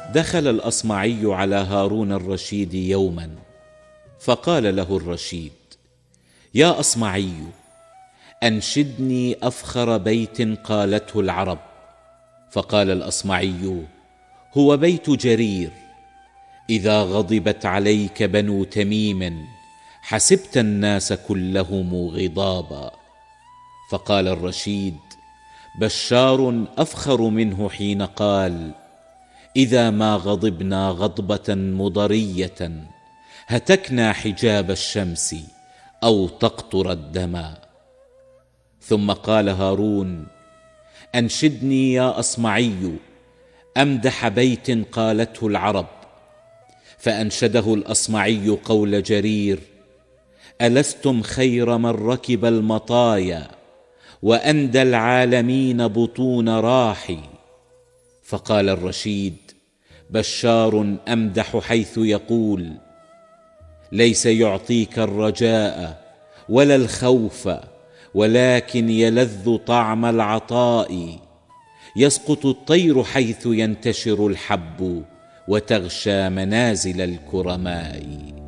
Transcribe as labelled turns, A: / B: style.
A: دخل الأصمعي على هارون الرشيد يوما، فقال له الرشيد: يا أصمعي، أنشدني أفخر بيت قالته العرب. فقال الأصمعي: هو بيت جرير: إذا غضبت عليك بنو تميم حسبت الناس كلهم غضابا. فقال الرشيد: بشار أفخر منه حين قال: إذا ما غضبنا غضبة مضرية هتكنا حجاب الشمس أو تقطر الدما. ثم قال هارون: أنشدني يا أصمعي أمدح بيت قالته العرب. فأنشده الأصمعي قول جرير: ألستم خير من ركب المطايا وأندى العالمين بطون راحي. فقال الرشيد: بشار أمدح حيث يقول: ليس يعطيك الرجاء ولا الخوف ولكن يلذ طعم العطاء. يسقط الطير حيث ينتشر الحب وتغشى منازل الكرماء.